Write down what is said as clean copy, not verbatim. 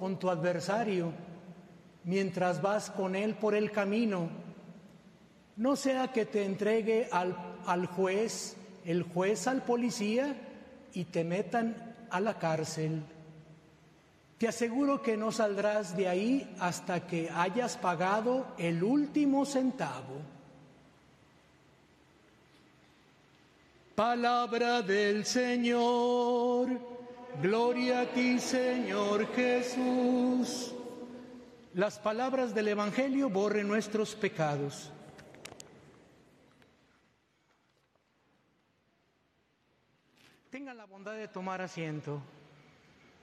con tu adversario mientras vas con él por el camino. No sea que te entregue al juez, el juez al policía y te metan a la cárcel. Te aseguro que no saldrás de ahí hasta que hayas pagado el último centavo. Palabra del Señor. Gloria a ti, Señor Jesús. Las palabras del Evangelio borren nuestros pecados. Tengan la bondad de tomar asiento.